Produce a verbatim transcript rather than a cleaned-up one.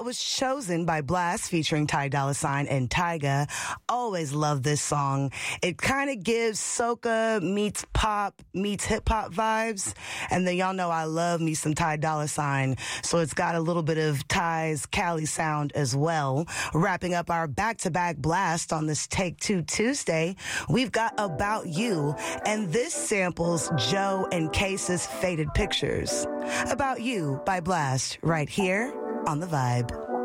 was chosen by Blast featuring Ty Dolla Sign and Tyga. Always love this song. It kind of gives soca meets pop meets hip hop vibes. And then y'all know I love me some Ty Dolla Sign. So it's got a little bit of Ty's Cali sound as well. Wrapping up our back-to-back blast on this Take Two Tuesday, we've got About You. And this samples Joe and Case's Faded Pictures. About You by Blast right here on The Vibe.